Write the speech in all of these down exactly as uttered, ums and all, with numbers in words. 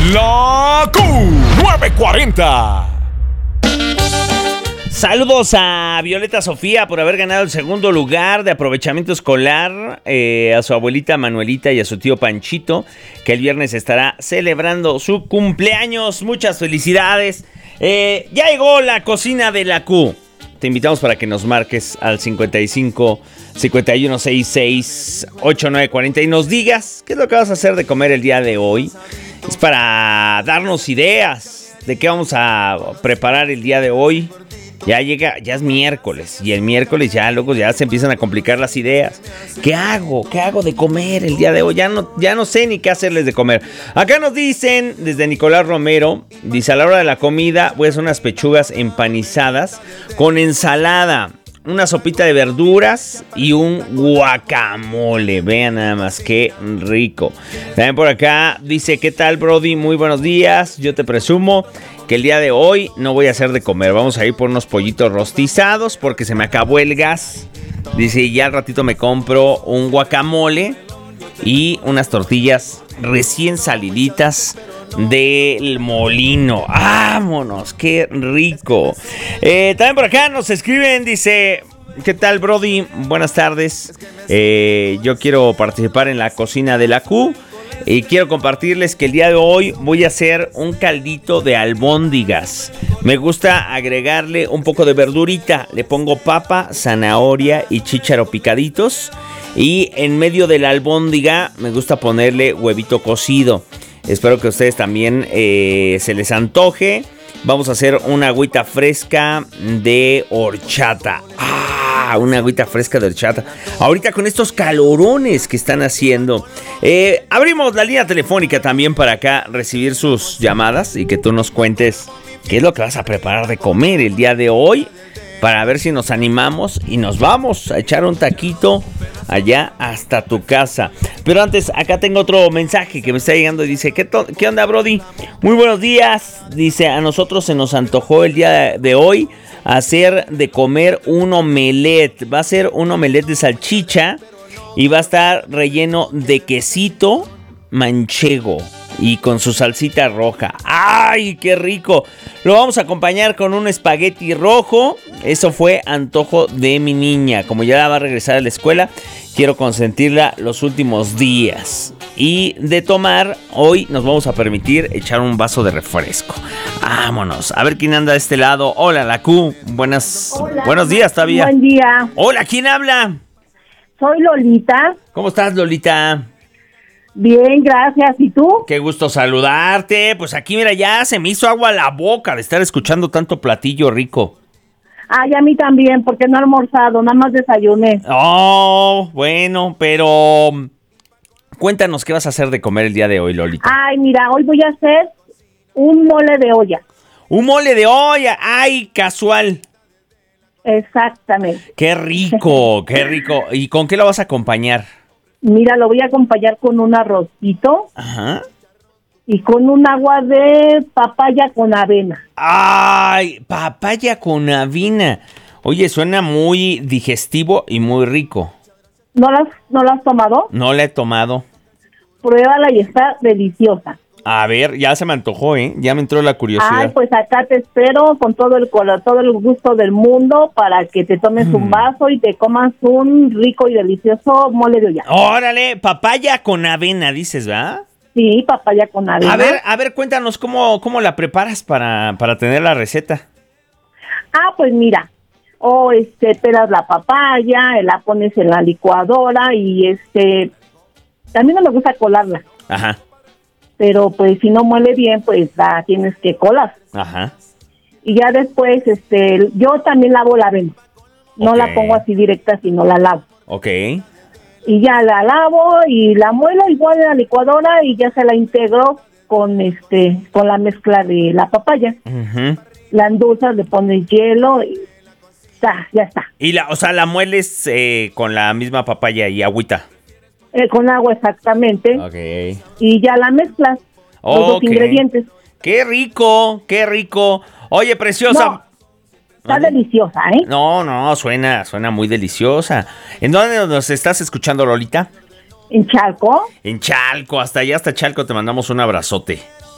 La Q nueve cuarenta. Saludos a Violeta Sofía por haber ganado el segundo lugar de aprovechamiento escolar, eh, a su abuelita Manuelita y a su tío Panchito, que el viernes estará celebrando su cumpleaños. Muchas felicidades. Eh, ya llegó la cocina de la Q. Te invitamos para que nos marques al cincuenta y cinco, cincuenta y uno, sesenta y seis, ochenta y nueve cuarenta y nos digas qué es lo que vas a hacer de comer el día de hoy. Es para darnos ideas de qué vamos a preparar el día de hoy. Ya llega, ya es miércoles y el miércoles ya luego ya se empiezan a complicar las ideas. ¿Qué hago? ¿Qué hago de comer el día de hoy? Ya no, ya no sé ni qué hacerles de comer. Acá nos dicen, desde Nicolás Romero, dice: a la hora de la comida voy a hacer unas pechugas empanizadas con ensalada, una sopita de verduras y un guacamole. Vean nada más, qué rico. También por acá dice: ¿qué tal, Brody? Muy buenos días. Yo te presumo que el día de hoy no voy a hacer de comer. Vamos a ir por unos pollitos rostizados porque se me acabó el gas. Dice, y ya al ratito me compro un guacamole y unas tortillas recién saliditas del molino. ¡Vámonos! ¡Qué rico! Eh, también por acá nos escriben, dice: ¿qué tal, Brody? Buenas tardes. Eh, yo quiero participar en la cocina de la Q. Y quiero compartirles que el día de hoy voy a hacer un caldito de albóndigas. Me gusta agregarle un poco de verdurita. Le pongo papa, zanahoria y chícharo picaditos. Y en medio de la albóndiga me gusta ponerle huevito cocido. Espero que a ustedes también eh, se les antoje. Vamos a hacer una agüita fresca de horchata. ¡Ah! Una agüita fresca de horchata. Ahorita con estos calorones que están haciendo. Eh, abrimos la línea telefónica también para acá recibir sus llamadas y que tú nos cuentes qué es lo que vas a preparar de comer el día de hoy. Para ver si nos animamos y nos vamos a echar un taquito allá hasta tu casa. Pero antes, acá tengo otro mensaje que me está llegando y dice: ¿Qué, to- ¿Qué onda, Brody? Muy buenos días. Dice: a nosotros se nos antojó el día de hoy hacer de comer un omelette. Va a ser un omelette de salchicha y va a estar relleno de quesito manchego y con su salsita roja. ¡Ay, qué rico! Lo vamos a acompañar con un espagueti rojo. Eso fue antojo de mi niña. Como ya va a regresar a la escuela, quiero consentirla los últimos días. Y de tomar, hoy nos vamos a permitir echar un vaso de refresco. Vámonos. A ver quién anda de este lado. Hola, la Q. Buenas, Hola, buenos días todavía. Buen día. Hola, ¿quién habla? Soy Lolita. ¿Cómo estás, Lolita? Bien, gracias. ¿Y tú? Qué gusto saludarte. Pues aquí, mira, ya se me hizo agua la boca de estar escuchando tanto platillo rico. Ay, a mí también, porque no he almorzado, nada más desayuné. Oh, bueno, pero cuéntanos qué vas a hacer de comer el día de hoy, Lolita. Ay, mira, hoy voy a hacer un mole de olla. Un mole de olla. Ay, casual. Exactamente. Qué rico, qué rico. ¿Y con qué lo vas a acompañar? Mira, lo voy a acompañar con un arrocito. Ajá. Y con un agua de papaya con avena. Ay, papaya con avena. Oye, suena muy digestivo y muy rico. ¿No la has, no la has tomado? No la he tomado. Pruébala y está deliciosa. A ver, ya se me antojó, ¿eh? Ya me entró la curiosidad. Ay, pues acá te espero con todo el color, todo el gusto del mundo para que te tomes mm. un vaso y te comas un rico y delicioso mole de olla. Órale, papaya con avena, dices, ¿verdad? Sí, papaya con avena. A ver, a ver, cuéntanos cómo, cómo la preparas para, para tener la receta. Ah, pues mira, o oh, este, pelas la papaya, la pones en la licuadora y este, también no me gusta colarla. Ajá. Pero pues si no muele bien, pues la tienes que colar. Ajá. Y ya después, este, yo también lavo la avena. No okay. la pongo así directa, sino la lavo. Ok. Y ya la lavo y la muelo igual en la licuadora y ya se la integro con este, con la mezcla de la papaya. Uh-huh. La endulzas, le pones hielo y ya, ya está. Y la, o sea, la mueles eh, con la misma papaya y agüita. Eh, con agua exactamente. Ok. Y ya la mezclas, okay. los dos ingredientes. ¡Qué rico! ¡Qué rico! Oye, preciosa. No, está ¿Vale? deliciosa, ¿eh? No, no, suena, suena muy deliciosa. ¿En dónde nos estás escuchando, Lolita? ¿En Chalco? En Chalco, hasta allá, hasta Chalco, te mandamos un abrazote.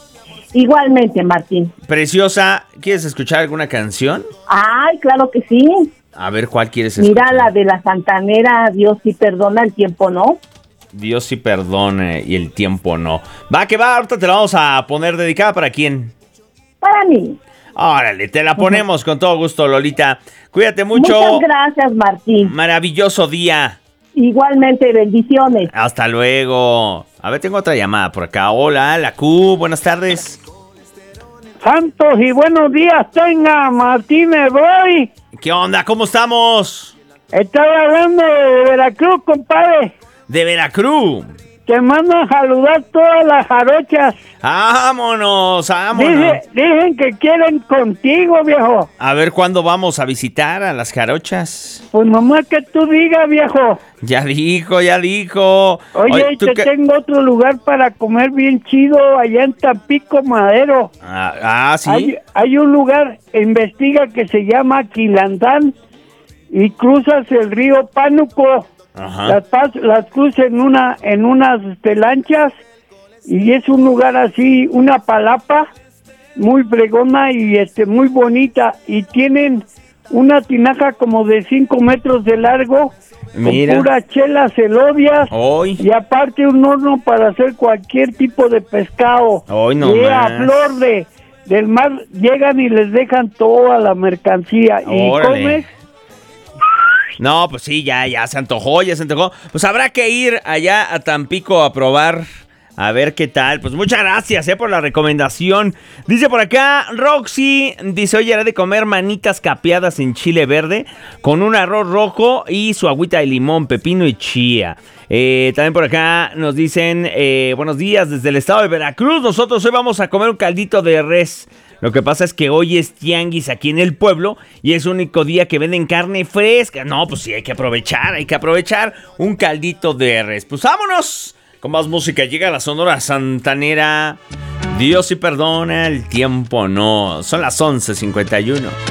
Igualmente, Martín. Preciosa, ¿quieres escuchar alguna canción? Ay, claro que sí. A ver, ¿cuál quieres escuchar? Mira la de la Santanera, Dios sí perdona, el tiempo no. Dios sí perdone y el tiempo no. Va que va, ahorita te la vamos a poner. ¿Dedicada para quién? Para mí. Órale, te la ponemos con todo gusto, Lolita. Cuídate mucho. Muchas gracias, Martín. Maravilloso día. Igualmente, bendiciones. Hasta luego. A ver, tengo otra llamada por acá. Hola, la Q, buenas tardes. Santos y buenos días tenga, Martínez Roy. ¿Qué onda? ¿Cómo estamos? Estaba hablando de Veracruz, compadre. De Veracruz. Te mando a saludar todas las jarochas. Vámonos, vámonos. Dice, dicen que quieren contigo, viejo. A ver, ¿cuándo vamos a visitar a las jarochas? Pues nomás que tú digas, viejo. Ya dijo, ya dijo. Oye, ¿tú te qué? tengo otro lugar para comer bien chido allá en Tampico, Madero. Ah, ah, ¿sí? Hay, hay un lugar, investiga, que se llama Quilantán y cruzas el río Pánuco. Ajá. Las, pas, las cruzas en una en unas este, lanchas y es un lugar así, una palapa muy fregona y este muy bonita, y tienen una tinaja como de cinco metros de largo. Mira. Con puras chelas elodias. Hoy. Y aparte un horno para hacer cualquier tipo de pescado. Hoy no y a más. flor de del mar llegan y les dejan toda la mercancía. Órale. Y comes. No, pues sí, ya, ya se antojó, ya se antojó. Pues habrá que ir allá a Tampico a probar, a ver qué tal. Pues muchas gracias, eh, por la recomendación. Dice por acá, Roxy, dice, hoy haré de comer manitas capeadas en chile verde con un arroz rojo y su agüita de limón, pepino y chía. Eh, también por acá nos dicen, eh, buenos días desde el estado de Veracruz. Nosotros hoy vamos a comer un caldito de res. Lo que pasa es que hoy es tianguis aquí en el pueblo y es el único día que venden carne fresca. No, pues sí, hay que aprovechar, hay que aprovechar un caldito de res. Pues vámonos con más música. Llega la Sonora Santanera. Dios sí perdona, el tiempo no. Son las once cincuenta y uno.